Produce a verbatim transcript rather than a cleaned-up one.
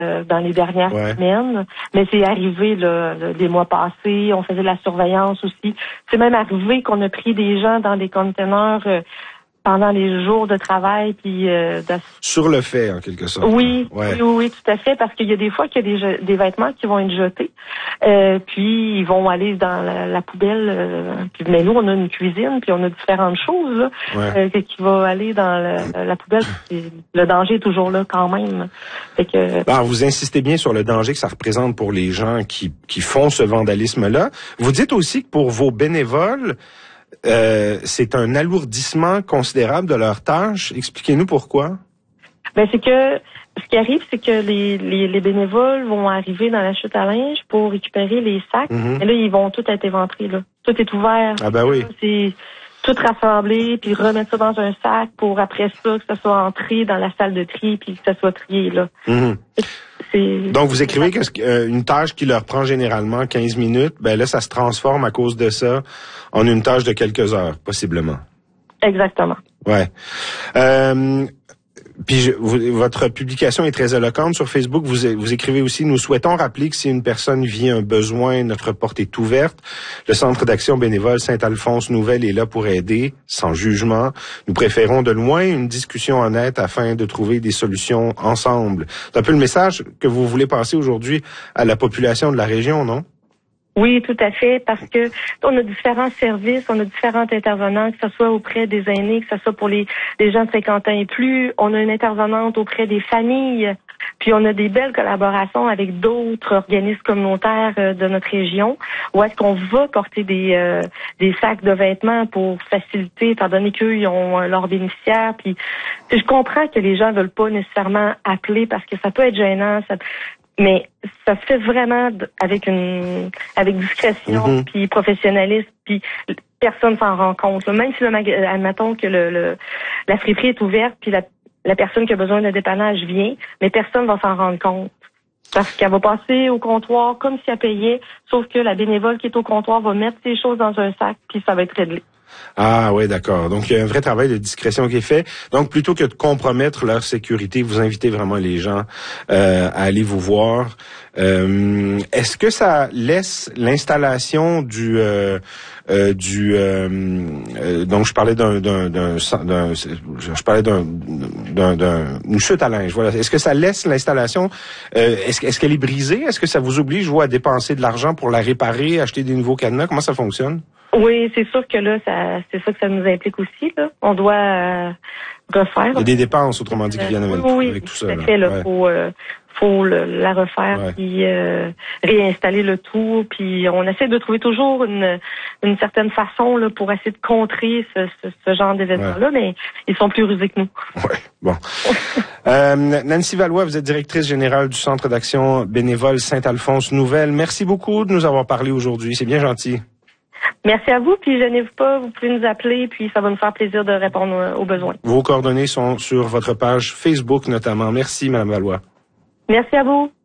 euh, dans les dernières ouais. semaines, mais c'est arrivé là, là, des mois passés. On faisait de la surveillance aussi. C'est même arrivé qu'on a pris des gens dans des conteneurs euh, pendant les jours de travail, puis euh, de... sur le fait en quelque sorte. Oui, ouais. oui, oui, tout à fait, parce qu'il y a des fois qu'il y a des, des vêtements qui vont être jetés, euh, puis ils vont aller dans la, la poubelle. Euh, puis, mais nous, on a une cuisine, puis on a différentes choses là, ouais. euh, qui va aller dans la, la poubelle. Le danger est toujours là quand même. Fait que, ben, vous insistez bien sur le danger que ça représente pour les gens qui qui font ce vandalisme-là. Vous dites aussi que pour vos bénévoles, Euh, c'est un alourdissement considérable de leur tâche. Expliquez-nous pourquoi. Ben c'est que ce qui arrive, c'est que les, les, les bénévoles vont arriver dans la chute à linge pour récupérer les sacs. Mm-hmm. Et là, ils vont tout être éventrés. Là. Tout est ouvert. Ah ben oui. C'est tout rassemblé, puis remettre ça dans un sac pour après ça que ça soit entré dans la salle de tri, puis que ça soit trié là. Mm-hmm. C'est... Donc, vous écrivez que euh, une tâche qui leur prend généralement quinze minutes, ben là, ça se transforme à cause de ça en une tâche de quelques heures, possiblement. Exactement. Ouais. Euh, puis je, vous, votre publication est très éloquente sur Facebook. Vous, vous écrivez aussi: nous souhaitons rappeler que si une personne vit un besoin, notre porte est ouverte. Le Centre d'action bénévole Saint-Alphonse Nouvelle est là pour aider, sans jugement. Nous préférons de loin une discussion honnête afin de trouver des solutions ensemble. C'est un peu le message que vous voulez passer aujourd'hui à la population de la région, non? Oui, tout à fait, parce que on a différents services, on a différents intervenants, que ce soit auprès des aînés, que ce soit pour les, les gens de cinquante ans et plus. On a une intervenante auprès des familles, puis on a des belles collaborations avec d'autres organismes communautaires euh, de notre région, où est-ce qu'on va porter des euh, des sacs de vêtements pour faciliter, étant donné qu'eux, ils ont euh, leurs bénéficiaires. Puis je comprends que les gens veulent pas nécessairement appeler parce que ça peut être gênant, ça mais ça se fait vraiment avec une avec discrétion, mm-hmm. puis professionnalisme, puis personne s'en rend compte. Là. Même si, le mag- admettons que le, le la friperie est ouverte, puis la, la personne qui a besoin de dépannage vient, mais personne va s'en rendre compte. Parce qu'elle va passer au comptoir comme si elle payait, sauf que la bénévole qui est au comptoir va mettre ses choses dans un sac, puis ça va être réglé. Ah oui, d'accord. Donc, il y a un vrai travail de discrétion qui est fait. Donc, plutôt que de compromettre leur sécurité, vous invitez vraiment les gens euh, à aller vous voir. Euh, est-ce que ça laisse l'installation du... Euh, euh, du euh, euh, donc je parlais d'un d'un d'un, d'un je parlais d'un d'un d'une chute à linge, voilà. Est-ce que ça laisse l'installation euh, est-ce est-ce qu'elle est brisée? Est-ce que ça vous oblige vous à dépenser de l'argent pour la réparer, acheter des nouveaux cadenas? Comment ça fonctionne? Oui, c'est sûr que là, ça, c'est ça que ça nous implique aussi. Là, on doit euh, refaire. Il y a des dépenses, autrement dit, qui viennent avec, oui, avec tout tout ça. à fait. Là, ouais. faut, euh, faut le, la refaire, ouais. puis euh, réinstaller le tout. Puis on essaie de trouver toujours une, une certaine façon là pour essayer de contrer ce, ce, ce genre d'événements-là, ouais. mais ils sont plus rusés que nous. Ouais, bon. euh, Nancy Valois, vous êtes directrice générale du Centre d'action bénévole Saint-Alphonse Nouvelle. Merci beaucoup de nous avoir parlé aujourd'hui. C'est bien gentil. Merci à vous, puis gênez-vous pas, vous pouvez nous appeler, puis ça va nous faire plaisir de répondre aux besoins. Vos coordonnées sont sur votre page Facebook notamment. Merci, Madame Valois. Merci à vous.